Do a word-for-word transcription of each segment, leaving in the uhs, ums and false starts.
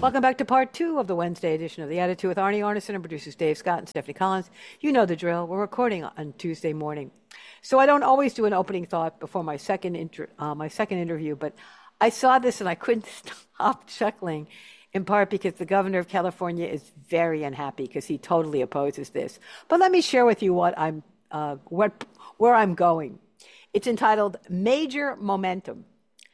Welcome back to part two of the Wednesday edition of The Attitude with Arnie Arnesen and producers Dave Scott and Stephanie Collins. You know the drill. We're recording on Tuesday morning. So I don't always do an opening thought before my second inter- uh, my second interview, but I saw this and I couldn't stop chuckling, in part because the governor of California is very unhappy because he totally opposes this. But let me share with you what I'm, uh, what, where I'm going. It's entitled Major Momentum.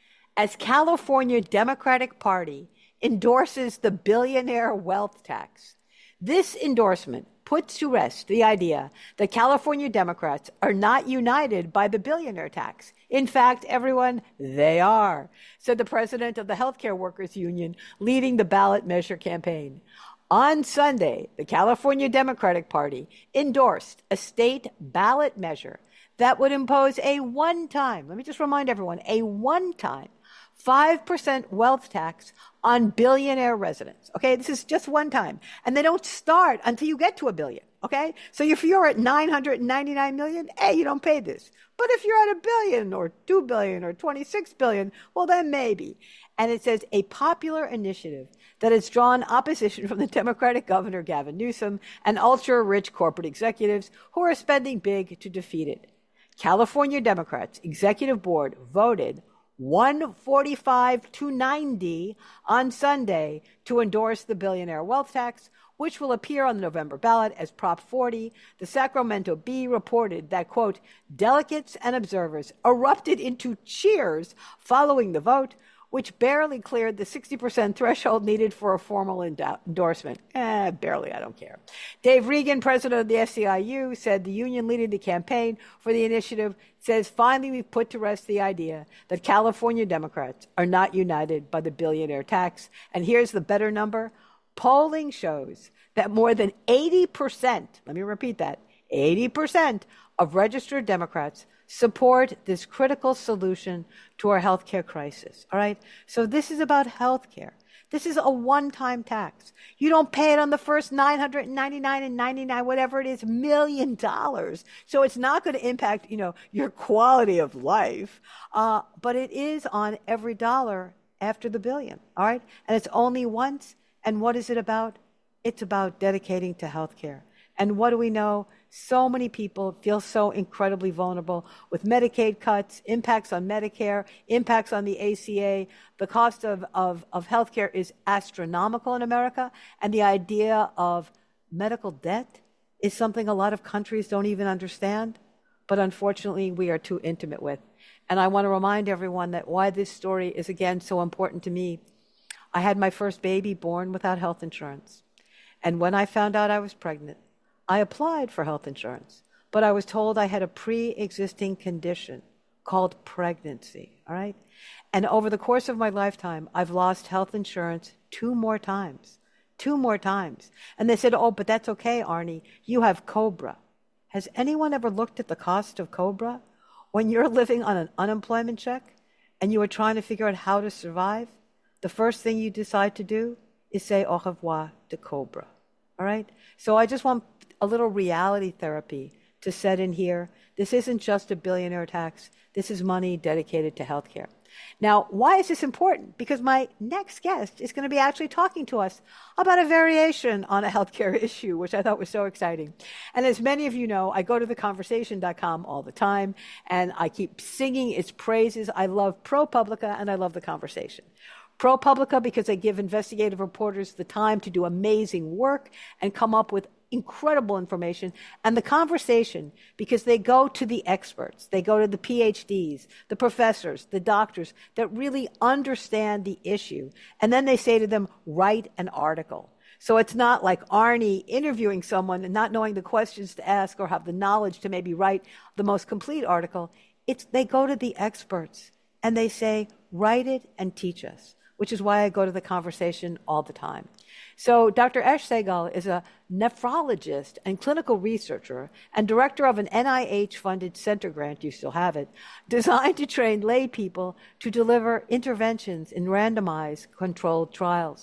As California Democratic Party endorses the billionaire wealth tax. This endorsement puts to rest the idea that California Democrats are not united by the billionaire tax. In fact, everyone, they are, said the president of the Healthcare Workers Union leading the ballot measure campaign. On Sunday, the California Democratic Party endorsed a state ballot measure that would impose a one-time, let me just remind everyone, a one-time five percent wealth tax on billionaire residents. Okay, this is just one time. And they don't start until you get to a billion. Okay, so if you're at nine hundred ninety-nine million, hey, you don't pay this. But if you're at a billion or two billion or twenty-six billion, well, then maybe. And it says a popular initiative that has drawn opposition from the Democratic governor, Gavin Newsom, and ultra-rich corporate executives who are spending big to defeat it. California Democrats Executive Board voted one forty-five to ninety on Sunday to endorse the billionaire wealth tax, which will appear on the November ballot as Prop forty. The Sacramento Bee reported that, quote, delegates and observers erupted into cheers following the vote, which barely cleared the sixty percent threshold needed for a formal endo- endorsement. Eh, barely, I don't care. Dave Regan, president of the S E I U, said the union leading the campaign for the initiative says, finally, we've put to rest the idea that California Democrats are not united by the billionaire tax. And here's the better number. Polling shows that more than eighty percent, let me repeat that, eighty percent of registered Democrats support this critical solution to our healthcare crisis. All right? So this is about healthcare. This is a one-time tax. You don't pay it on the first nine hundred ninety-nine and ninety-nine, whatever it is, million dollars. So it's not going to impact, you know, your quality of life. Uh, but it is on every dollar after the billion. All right? And it's only once. And what is it about? It's about dedicating to healthcare. And what do we know? So many people feel so incredibly vulnerable with Medicaid cuts, impacts on Medicare, impacts on the A C A. The cost of, of, of healthcare is astronomical in America. And the idea of medical debt is something a lot of countries don't even understand. But unfortunately, we are too intimate with. And I want to remind everyone that why this story is, again, so important to me. I had my first baby born without health insurance. And when I found out I was pregnant, I applied for health insurance, but I was told I had a pre-existing condition called pregnancy, all right? And over the course of my lifetime, I've lost health insurance two more times, two more times. And they said, oh, but that's okay, Arnie, you have COBRA. Has anyone ever looked at the cost of COBRA? When you're living on an unemployment check and you are trying to figure out how to survive, the first thing you decide to do is say au revoir to COBRA, all right? So I just want a little reality therapy to set in here. This isn't just a billionaire tax. This is money dedicated to healthcare. Now, why is this important? Because my next guest is going to be actually talking to us about a variation on a healthcare issue, which I thought was so exciting. And as many of you know, I go to the conversation dot com all the time, and I keep singing its praises. I love ProPublica, and I love The Conversation. ProPublica because they give investigative reporters the time to do amazing work and come up with incredible information. And The Conversation because they go to the experts. They go to the P H Ds, the professors, the doctors that really understand the issue. And then they say to them, write an article. So it's not like Arnie interviewing someone and not knowing the questions to ask or have the knowledge to maybe write the most complete article. It's they go to the experts and they say, write it and teach us, which is why I go to The Conversation all the time. So Doctor Ash Sehgal is a nephrologist and clinical researcher and director of an N I H-funded center grant, you still have it, designed to train lay people to deliver interventions in randomized controlled trials.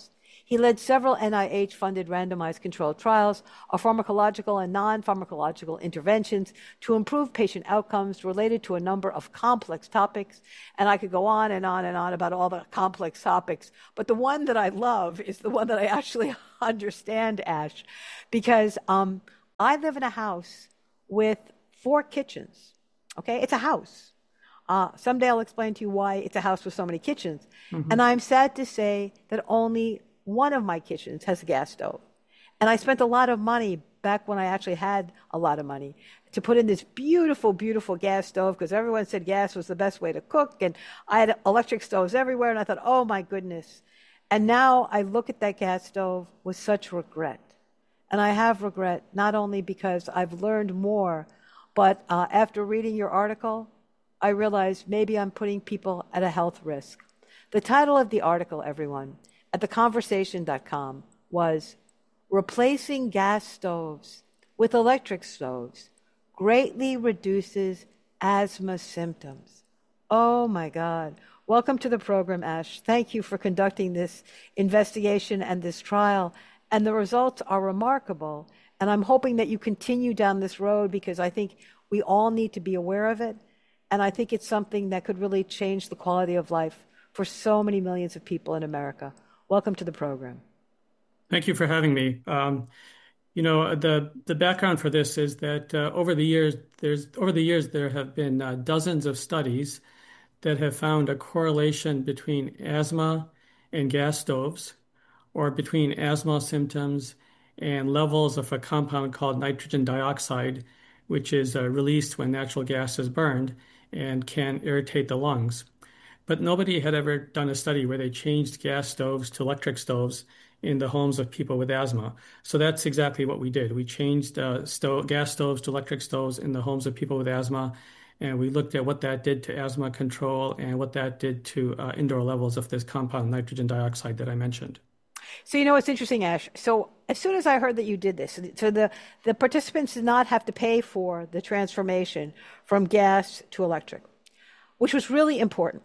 He led several N I H-funded randomized controlled trials of pharmacological and non-pharmacological interventions to improve patient outcomes related to a number of complex topics. And I could go on and on and on about all the complex topics, but the one that I love is the one that I actually understand, Ash, because um, I live in a house with four kitchens. Okay, it's a house. Uh, someday I'll explain to you why it's a house with so many kitchens. Mm-hmm. And I'm sad to say that only one of my kitchens has a gas stove. And I spent a lot of money back when I actually had a lot of money to put in this beautiful, beautiful gas stove because everyone said gas was the best way to cook. And I had electric stoves everywhere. And I thought, oh, my goodness. And now I look at that gas stove with such regret. And I have regret not only because I've learned more, but uh, after reading your article, I realized maybe I'm putting people at a health risk. The title of the article, everyone, at the conversation dot com was Replacing Gas Stoves with Electric Stoves Greatly Reduces Asthma Symptoms. Oh, my God. Welcome to the program, Ash. Thank you for conducting this investigation and this trial. And the results are remarkable. And I'm hoping that you continue down this road because I think we all need to be aware of it. And I think it's something that could really change the quality of life for so many millions of people in America. Welcome to the program. Thank you for having me. Um, you know, the the background for this is that uh, over the years, there's over the years there have been uh, dozens of studies that have found a correlation between asthma and gas stoves, or between asthma symptoms and levels of a compound called nitrogen dioxide, which is uh, released when natural gas is burned and can irritate the lungs. But nobody had ever done a study where they changed gas stoves to electric stoves in the homes of people with asthma. So that's exactly what we did. We changed uh, stove, gas stoves to electric stoves in the homes of people with asthma, and we looked at what that did to asthma control and what that did to uh, indoor levels of this compound nitrogen dioxide that I mentioned. So, you know, it's interesting, Ash. So as soon as I heard that you did this, so the, the participants did not have to pay for the transformation from gas to electric, which was really important.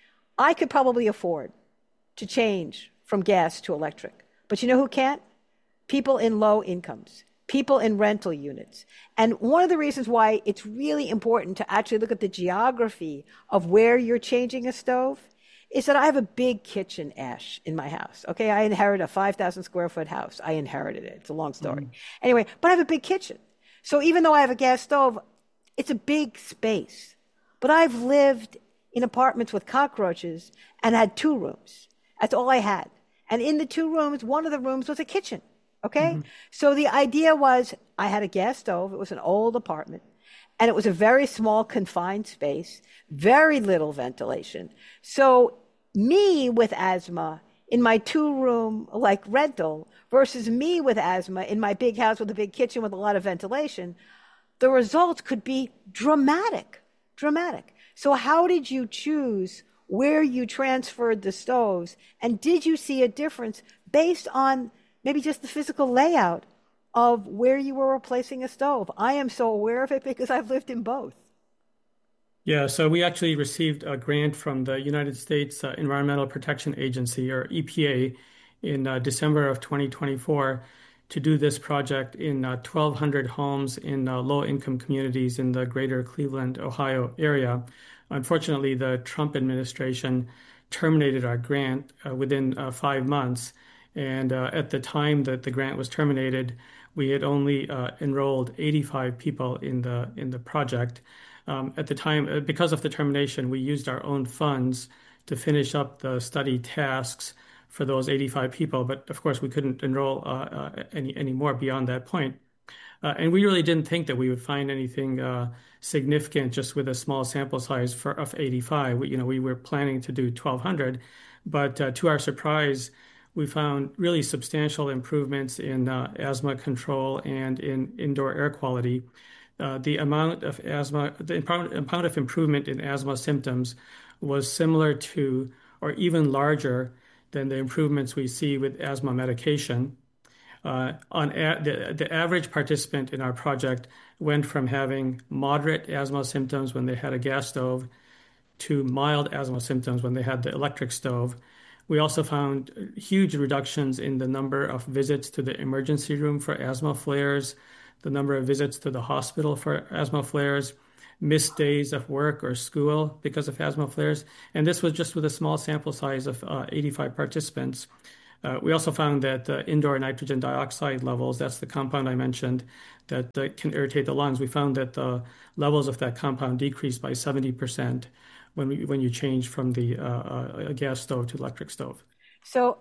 I could probably afford to change from gas to electric. But you know who can't? People in low incomes, people in rental units. And one of the reasons why it's really important to actually look at the geography of where you're changing a stove is that I have a big kitchen, Ash, in my house. Okay, I inherited a five thousand square foot house. I inherited it. It's a long story. Mm-hmm. Anyway, but I have a big kitchen. So even though I have a gas stove, it's a big space. But I've lived in apartments with cockroaches and had two rooms. That's all I had. And in the two rooms, one of the rooms was a kitchen. Okay? Mm-hmm. So the idea was I had a gas stove. It was an old apartment. And it was a very small, confined space, very little ventilation. So me with asthma in my two-room, like, rental versus me with asthma in my big house with a big kitchen with a lot of ventilation, the results could be dramatic, dramatic. So how did you choose where you transferred the stoves? And did you see a difference based on maybe just the physical layout of where you were replacing a stove? I am so aware of it because I've lived in both. Yeah, so we actually received a grant from the United States uh, Environmental Protection Agency, or E P A, in uh, December of twenty twenty-four to do this project in uh, twelve hundred homes in uh, low-income communities in the greater Cleveland, Ohio area. Unfortunately, the Trump administration terminated our grant uh, within uh, five months. And uh, at the time that the grant was terminated, we had only uh, enrolled eighty-five people in the in the project. Um, at the time, because of the termination, we used our own funds to finish up the study tasks for those eighty-five people. But of course, we couldn't enroll uh, uh, any any more beyond that point. Uh, and we really didn't think that we would find anything uh, significant just with a small sample size for of eighty-five. We, you know, we were planning to do twelve hundred, but uh, to our surprise, we found really substantial improvements in uh, asthma control and in indoor air quality. Uh, the amount of asthma, the amount of improvement in asthma symptoms was similar to or even larger than the improvements we see with asthma medication. Uh, on a, the, the average participant in our project went from having moderate asthma symptoms when they had a gas stove to mild asthma symptoms when they had the electric stove. We also found huge reductions in the number of visits to the emergency room for asthma flares, the number of visits to the hospital for asthma flares, missed days of work or school because of asthma flares. And this was just with a small sample size of uh, eighty-five participants. Uh, we also found that uh, indoor nitrogen dioxide levels, that's the compound I mentioned, that uh, can irritate the lungs. We found that the levels of that compound decreased by seventy percent when we, when you change from the uh, uh, gas stove to electric stove. So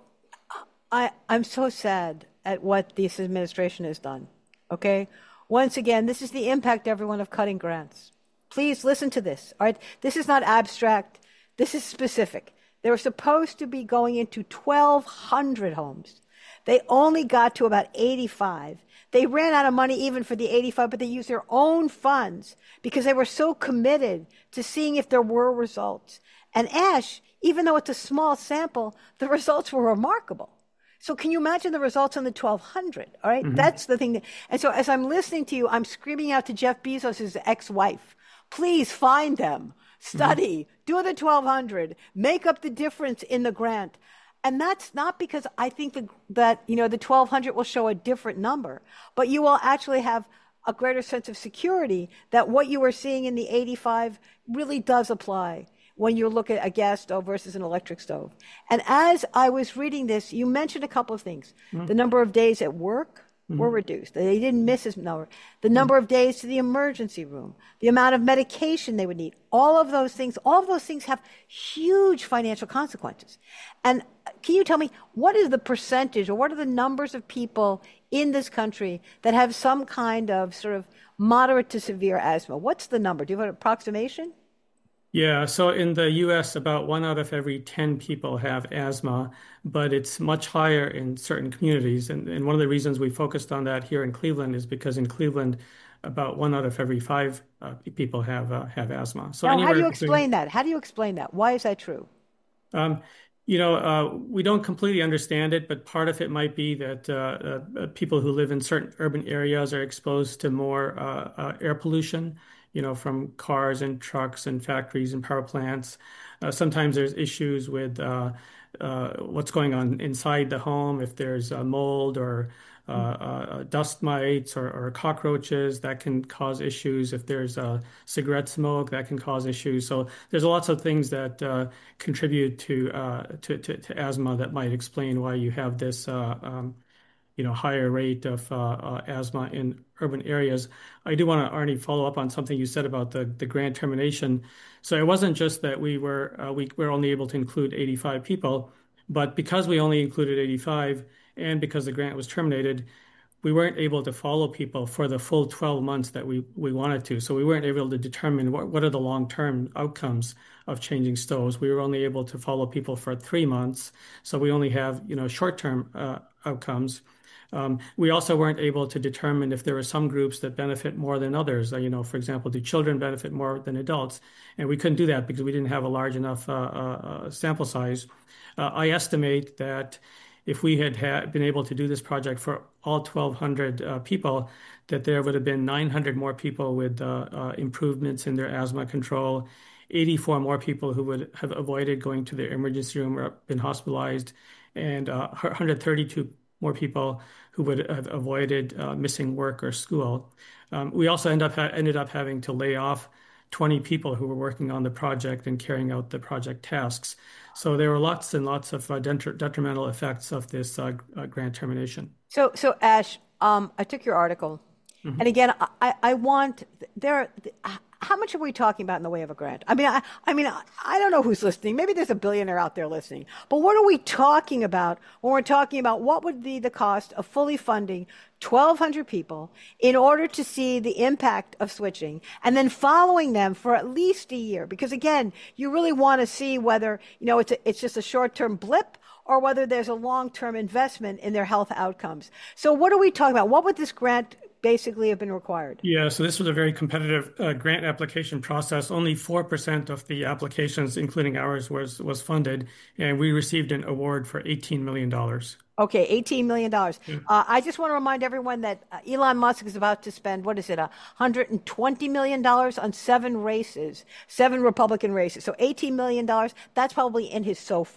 I, I'm so sad at what this administration has done. Okay? Once again, this is the impact, everyone, of cutting grants. Please listen to this. All right? This is not abstract. This is specific. They were supposed to be going into twelve hundred homes. They only got to about eighty-five. They ran out of money even for the eighty-five, but they used their own funds because they were so committed to seeing if there were results. And Ash, even though it's a small sample, the results were remarkable. So can you imagine the results on the twelve hundred? All right, mm-hmm. That's the thing. That, and so as I'm listening to you, I'm screaming out to Jeff Bezos' ex-wife, please find them. Study, mm-hmm. do the twelve hundred, make up the difference in the grant. And that's not because I think the, that, you know, the twelve hundred will show a different number, but you will actually have a greater sense of security that what you were seeing in the eighty-five really does apply when you look at a gas stove versus an electric stove. And as I was reading this, you mentioned a couple of things. Mm-hmm. The number of days at work were reduced. They didn't miss as number. The number of days to the emergency room, the amount of medication they would need, all of those things, all of those things have huge financial consequences. And can you tell me, what is the percentage or what are the numbers of people in this country that have some kind of sort of moderate to severe asthma? What's the number? Do you have an approximation? Yeah, so in the U S, about one out of every ten people have asthma, but it's much higher in certain communities. And, and one of the reasons we focused on that here in Cleveland is because in Cleveland, about one out of every five uh, people have uh, have asthma. So now, how do you explain between, that? How do you explain that? Why is that true? Um, you know, uh, we don't completely understand it, but part of it might be that uh, uh, people who live in certain urban areas are exposed to more uh, uh, air pollution, you know, from cars and trucks and factories and power plants. Uh, sometimes there's issues with uh, uh, what's going on inside the home. If there's uh, mold or uh, uh, dust mites or, or cockroaches, that can cause issues. If there's uh, cigarette smoke, that can cause issues. So there's lots of things that uh, contribute to, uh, to, to to asthma that might explain why you have this uh, um, you know, higher rate of uh, uh, asthma in urban areas. I do want to, Arnie, follow up on something you said about the, the grant termination. So it wasn't just that we were uh, we were only able to include eighty-five people, but because we only included eighty-five and because the grant was terminated, we weren't able to follow people for the full twelve months that we, we wanted to. So we weren't able to determine what, what are the long-term outcomes of changing stoves. We were only able to follow people for three months. So we only have, you know, short-term uh, outcomes. Um, we also weren't able to determine if there were some groups that benefit more than others. Uh, you know, for example, do children benefit more than adults? And we couldn't do that because we didn't have a large enough uh, uh, sample size. Uh, I estimate that if we had, had been able to do this project for all twelve hundred uh, people, that there would have been nine hundred more people with uh, uh, improvements in their asthma control, eighty-four more people who would have avoided going to the emergency room or been hospitalized, and uh, one hundred thirty-two more people who would have avoided uh, missing work or school. Um, we also end up ha- ended up having to lay off twenty people who were working on the project and carrying out the project tasks. So there were lots and lots of uh, detri- detrimental effects of this uh, uh, grant termination. So, so Ash, um, I took your article, mm-hmm. and again, I, I want there. How much are we talking about in the way of a grant? I mean, I, I mean, I, I don't know who's listening. Maybe there's a billionaire out there listening. But what are we talking about when we're talking about what would be the cost of fully funding twelve hundred people in order to see the impact of switching and then following them for at least a year? Because again, you really want to see whether, you know, it's a, it's just a short-term blip or whether there's a long-term investment in their health outcomes. So what are we talking about? What would this grant basically have been required? Yeah, so this was a very competitive uh, grant application process. Only four percent of the applications, including ours, was was funded, and we received an award for eighteen million dollars. Okay, eighteen million dollars. Yeah. Uh, I just want to remind everyone that uh, Elon Musk is about to spend, what is it, one hundred twenty million dollars on seven races, seven Republican races. So eighteen million dollars, that's probably in his sofa.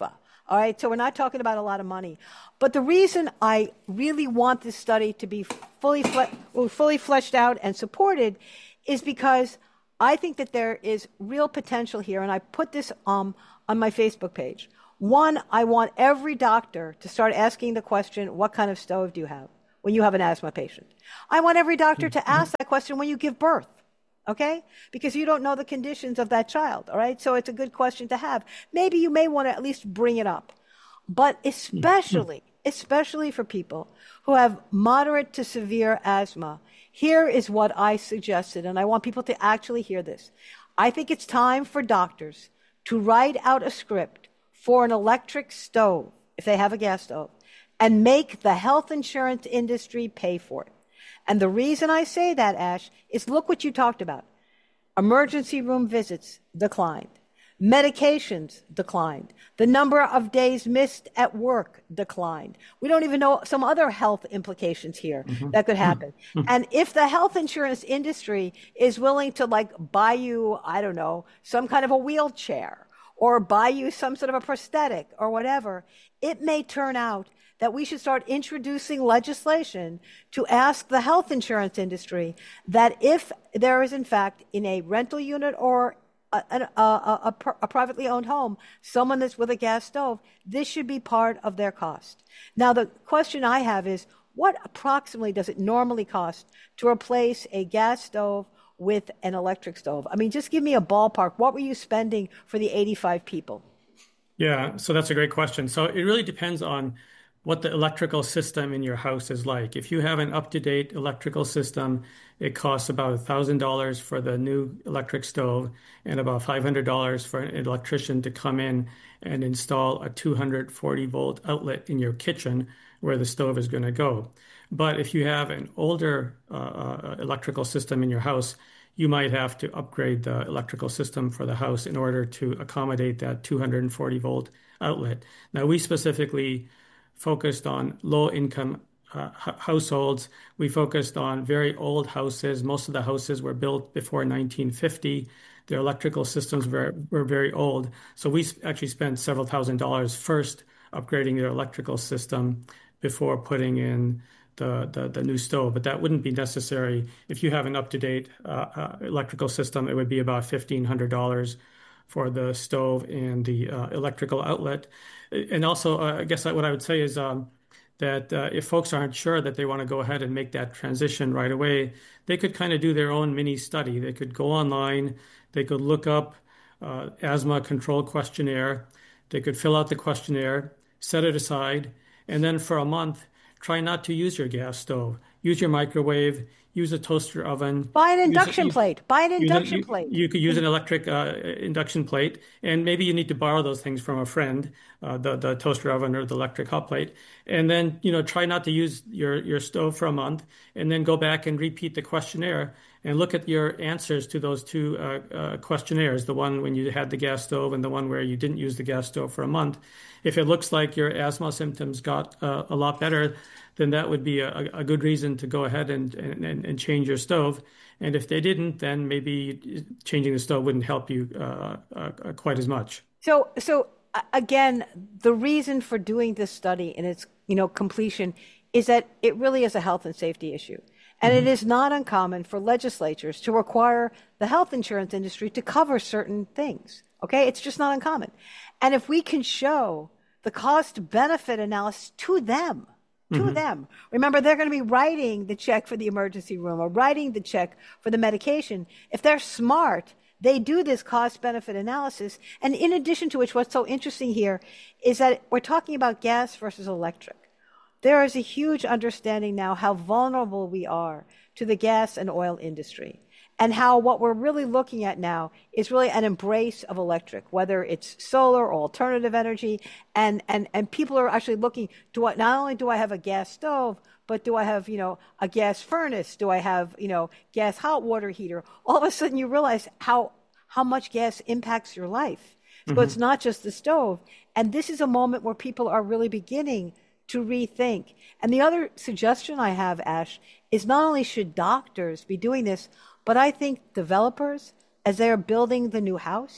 All right, so we're not talking about a lot of money. But the reason I really want this study to be fully fle- fully fleshed out and supported is because I think that there is real potential here, and I put this um, on my Facebook page. One, I want every doctor to start asking the question, what kind of stove do you have when you have an asthma patient? I want every doctor to ask that question when you give birth, okay? Because you don't know the conditions of that child, all right? So it's a good question to have. Maybe you may want to at least bring it up. But especially, especially for people who have moderate to severe asthma, here is what I suggested, and I want people to actually hear this. I think it's time for doctors to write out a script for an electric stove, if they have a gas stove, and make the health insurance industry pay for it. And the reason I say that, Ash, is look what you talked about. Emergency room visits declined. Medications declined. The number of days missed at work declined. We don't even know some other health implications here mm-hmm. that could happen. Mm-hmm. And if the health insurance industry is willing to like buy you, I don't know, some kind of a wheelchair or buy you some sort of a prosthetic or whatever, it may turn out that we should start introducing legislation to ask the health insurance industry that if there is in fact in a rental unit or A, a, a, a privately owned home, someone that's with a gas stove, this should be part of their cost. Now, the question I have is, what approximately does it normally cost to replace a gas stove with an electric stove? I mean, just give me a ballpark. What were you spending for the eighty-five people? Yeah, so that's a great question. So it really depends on what the electrical system in your house is like. If you have an up-to-date electrical system, it costs about one thousand dollars for the new electric stove and about five hundred dollars for an electrician to come in and install a two hundred forty volt outlet in your kitchen where the stove is going to go. But if you have an older uh, electrical system in your house, you might have to upgrade the electrical system for the house in order to accommodate that two hundred forty volt outlet. Now, we specifically focused on low-income uh, households. We focused on very old houses. Most of the houses were built before nineteen fifty. Their electrical systems were, were very old. So we actually spent several thousand dollars first upgrading their electrical system before putting in the, the, the new stove. But that wouldn't be necessary. If you have an up-to-date uh, uh, electrical system, it would be about fifteen hundred dollars for the stove and the uh, electrical outlet. And also, uh, I guess what I would say is um, that uh, if folks aren't sure that they want to go ahead and make that transition right away, they could kind of do their own mini study. They could go online, they could look up uh, asthma control questionnaire, they could fill out the questionnaire, set it aside, and then for a month, try not to use your gas stove. Use your microwave, use a toaster oven. Buy an induction a, plate. Buy an induction you, plate. You could use an electric uh, induction plate, and maybe you need to borrow those things from a friend, uh, the, the toaster oven or the electric hot plate. And then, you know, try not to use your, your stove for a month, and then go back and repeat the questionnaire and look at your answers to those two uh, uh, questionnaires, the one when you had the gas stove and the one where you didn't use the gas stove for a month. If it looks like your asthma symptoms got uh, a lot better, then that would be a, a good reason to go ahead and, and, and change your stove. And if they didn't, then maybe changing the stove wouldn't help you uh, uh, quite as much. So, so again, the reason for doing this study in its you know completion is that it really is a health and safety issue. And mm-hmm. it is not uncommon for legislatures to require the health insurance industry to cover certain things. Okay, it's just not uncommon. And if we can show the cost-benefit analysis to them, to mm-hmm. them. Remember, they're going to be writing the check for the emergency room or writing the check for the medication. If they're smart, they do this cost-benefit analysis. And in addition to which, what's so interesting here is that we're talking about gas versus electric. There is a huge understanding now how vulnerable we are to the gas and oil industry, and how what we're really looking at now is really an embrace of electric, whether it's solar or alternative energy. And, and, and people are actually looking, do I, not only do I have a gas stove, but do I have, you know, a gas furnace? Do I have, you know, gas hot water heater? All of a sudden you realize how, how much gas impacts your life. So mm-hmm. it's not just the stove. And this is a moment where people are really beginning to rethink. And the other suggestion I have, Ash, is not only should doctors be doing this, but I think developers, as they're building the new house,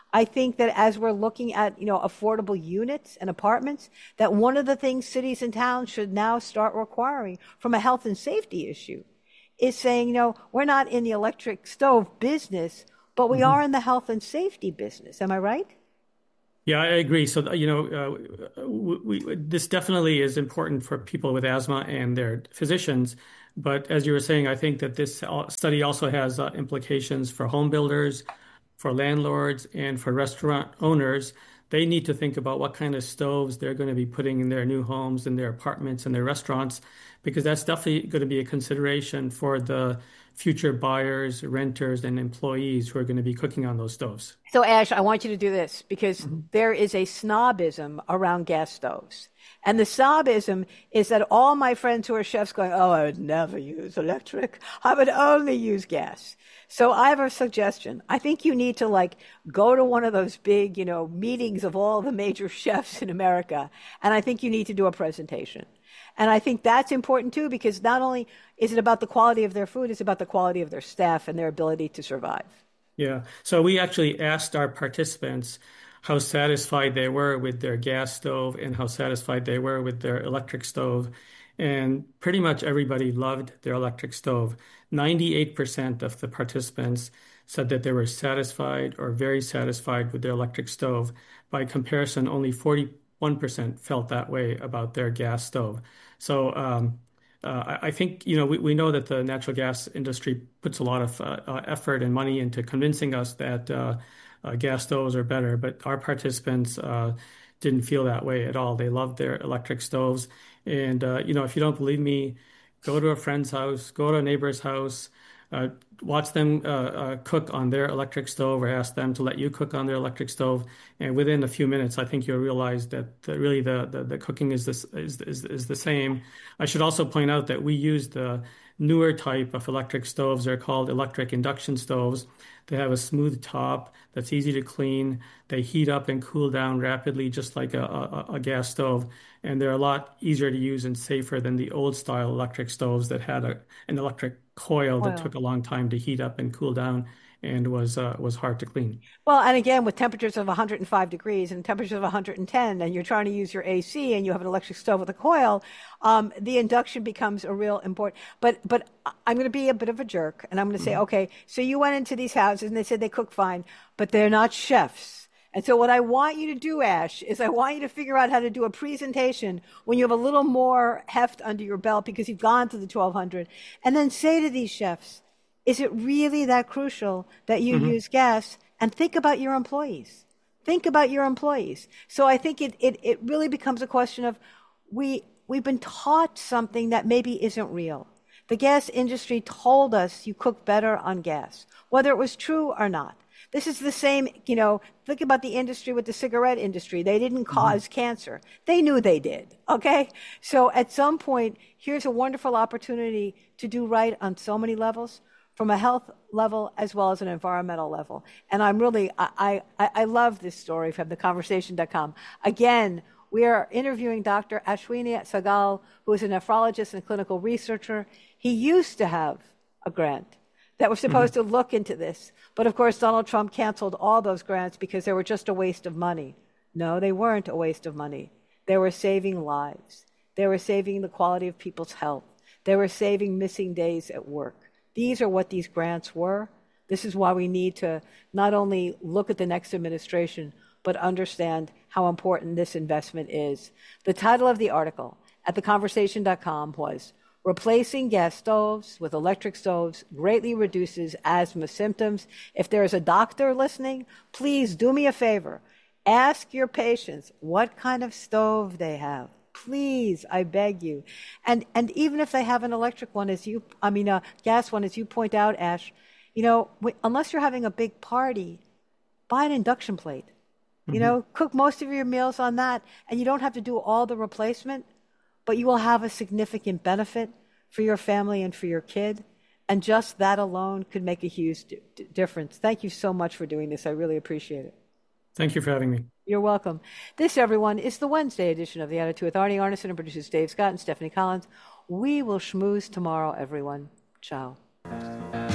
I think that as we're looking at, you know, affordable units and apartments, that one of the things cities and towns should now start requiring from a health and safety issue is saying, you know, we're not in the electric stove business, but we Mhm. are in the health and safety business. Am I right? Yeah, I agree. So, you know, uh, we, we, this definitely is important for people with asthma and their physicians. But as you were saying, I think that this al- study also has uh, implications for home builders, for landlords, and for restaurant owners. They need to think about what kind of stoves they're going to be putting in their new homes, in their apartments, and their restaurants, because that's definitely going to be a consideration for the future buyers, renters, and employees who are going to be cooking on those stoves. So, Ash, I want you to do this because Mhm. there is a snobism around gas stoves. And the snobism is that all my friends who are chefs going, oh, I would never use electric. I would only use gas. So I have a suggestion. I think you need to like go to one of those big, you know, meetings of all the major chefs in America. And I think you need to do a presentation. And I think that's important too, because not only is it about the quality of their food, it's about the quality of their staff and their ability to survive. Yeah. So we actually asked our participants how satisfied they were with their gas stove and how satisfied they were with their electric stove. And pretty much everybody loved their electric stove. ninety-eight percent of the participants said that they were satisfied or very satisfied with their electric stove. By comparison, only forty-one percent felt that way about their gas stove. So, um, uh, I I think, you know, we, we know that the natural gas industry puts a lot of uh, uh, effort and money into convincing us that uh, uh, gas stoves are better, but our participants uh, didn't feel that way at all. They loved their electric stoves. And, uh, you know, if you don't believe me, go to a friend's house, go to a neighbor's house, uh, watch them uh, uh, cook on their electric stove or ask them to let you cook on their electric stove. And within a few minutes, I think you'll realize that the, really the, the, the cooking is, this, is, is, is the same. I should also point out that we use the newer type of electric stoves. They're called electric induction stoves. They have a smooth top that's easy to clean. They heat up and cool down rapidly, just like a, a, a gas stove. And they're a lot easier to use and safer than the old style electric stoves that had a, an electric coil that Oil. took a long time to heat up and cool down and was uh, was hard to clean. Well, and again, with temperatures of one hundred five degrees and temperatures of one hundred ten, and you're trying to use your A C and you have an electric stove with a coil, um, the induction becomes a real important. But but I'm going to be a bit of a jerk, and I'm going to say, Mhm. okay, so you went into these houses and they said they cook fine, but they're not chefs. And so what I want you to do, Ash, is I want you to figure out how to do a presentation when you have a little more heft under your belt because you've gone to the twelve hundred, and then say to these chefs, is it really that crucial that you Mhm. use gas? And think about your employees. Think about your employees. So I think it, it, it really becomes a question of we, we've been taught something that maybe isn't real. The gas industry told us you cook better on gas, whether it was true or not. This is the same, you know, think about the industry with the cigarette industry. They didn't Mhm. cause cancer. They knew they did, okay? So at some point, here's a wonderful opportunity to do right on so many levels from a health level as well as an environmental level. And I'm really, I, I, I love this story from the conversation dot com. Again, we are interviewing Doctor Ashwini Sagal, who is a nephrologist and clinical researcher. He used to have a grant that was supposed Mhm. to look into this. But of course, Donald Trump canceled all those grants because they were just a waste of money. No, they weren't a waste of money. They were saving lives. They were saving the quality of people's health. They were saving missing days at work. These are what these grants were. This is why we need to not only look at the next administration, but understand how important this investment is. The title of the article at the conversation dot com was Replacing Gas Stoves with Electric Stoves Greatly Reduces Asthma Symptoms. If there is a doctor listening, please do me a favor. Ask your patients what kind of stove they have. Please, I beg you. And and even if they have an electric one, as you, I mean, a gas one, as you point out, Ash, you know, unless you're having a big party, buy an induction plate. You Mhm. know, cook most of your meals on that, and you don't have to do all the replacement, but you will have a significant benefit for your family and for your kid. And just that alone could make a huge d- difference. Thank you so much for doing this. I really appreciate it. Thank you for having me. You're welcome. This, everyone, is the Wednesday edition of The Attitude with Arnie Arnesen and producers Dave Scott and Stephanie Collins. We will schmooze tomorrow, everyone. Ciao.